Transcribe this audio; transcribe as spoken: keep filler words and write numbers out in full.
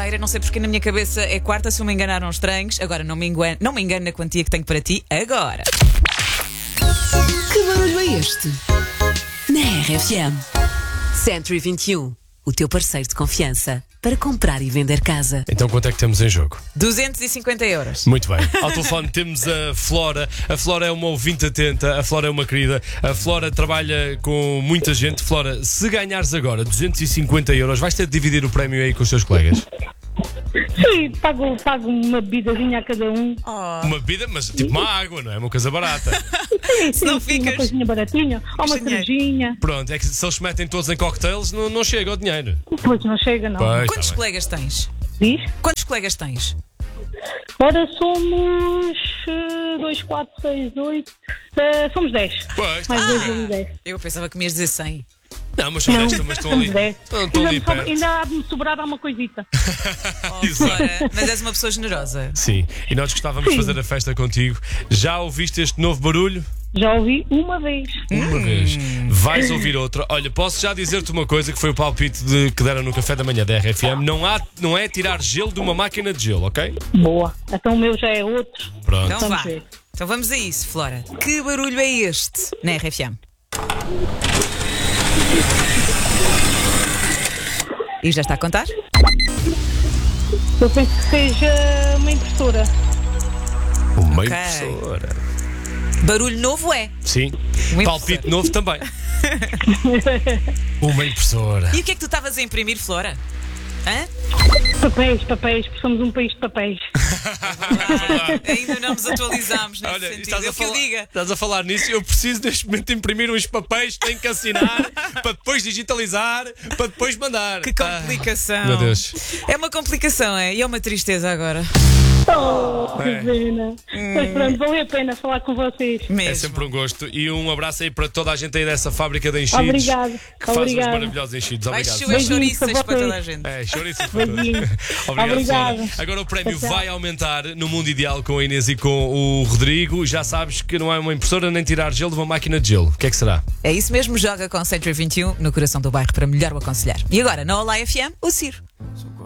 terça-feira. Não sei porque na minha cabeça é quarta, se eu me enganaram estranhos. Agora não me engano, não me engano na quantia que tenho para ti agora. Que barulho é este? Na R F M. Century vinte e um, o teu parceiro de confiança para comprar e vender casa. Então quanto é que temos em jogo? duzentos e cinquenta euros. Muito bem. Ao telefone temos a Flora. A Flora é uma ouvinte atenta. A Flora é uma querida. A Flora trabalha com muita gente. Flora, se ganhares agora duzentos e cinquenta euros, vais ter de dividir o prémio aí com os teus colegas? Sim, pago, pago uma bebidazinha a cada um. Oh. Uma bebida, mas tipo uma água, não é? Uma coisa barata. Sim, sim, não sim, ficas- uma coisinha baratinha. Ou uma Dinheiro. cervejinha. Pronto, é que se eles se metem todos em cocktails, não, não chega o dinheiro. Pois não chega, não. Pois, Quantos tá bem. colegas tens? Diz? Quantos colegas tens? Ora, somos eh, dois, quatro, seis, oito. eh, somos dez. Pois, Mais tá dois, bem. vezes dez. Eu pensava que me ias dizer cem. Não, mas são Não, desta, mas estão somos ali. dez. Estão, estão Ainda, ali me sobra- perto. ainda há de me sobrar alguma coisita. Oh, Flora, mas és uma pessoa generosa. Sim, e nós gostávamos de Sim. fazer a festa contigo. Já ouviste este novo barulho? Já ouvi uma vez. Uma vez. Vais ouvir outra. Olha, posso já dizer-te uma coisa que foi o palpite de, que deram no café da manhã da R F M. Não, há, não é tirar gelo de uma máquina de gelo, ok? Boa. Então o meu já é outro. Pronto. Então Vamos vá. ver. Então vamos a isso, Flora. Que barulho é este na R F M? E já está a contar? Eu penso que seja uma impressora. Uma Ok. impressora. Barulho novo é. Sim. Uma Palpite novo também. Uma impressora. E o que é que tu estavas a imprimir, Flora? Hã? Papéis, papéis, porque somos um país de papéis. Ainda não nos atualizámos nesse Olha, sentido. estás a, Eu que o falar, diga. estás a falar nisso. Eu preciso neste momento imprimir uns papéis, tenho que assinar para depois digitalizar, para depois mandar. Que complicação. Ah, meu Deus. É uma complicação, é? E é uma tristeza agora. Oh, que É. pena. Mas pronto, valeu a pena falar com vocês. Mesmo. É sempre um gosto. E um abraço aí para toda a gente aí dessa fábrica de enchidos. Obrigado, Que faz uns obrigado. maravilhosos enchidos. Vai Obrigado. chover Beijinhos chouriças para para toda a vocês. gente. É, chouriço para todos. Beijinhos. Obrigado, Obrigada. Flora. Agora o prémio Tchau, tchau. vai aumentar no Mundo Ideal com a Inês e com o Rodrigo. Já sabes que não é uma impressora nem tirar gelo de uma máquina de gelo. O que é que será? É isso mesmo, joga com Century vinte e um no coração do bairro para melhor o aconselhar. E agora, na Olá F M, o Ciro.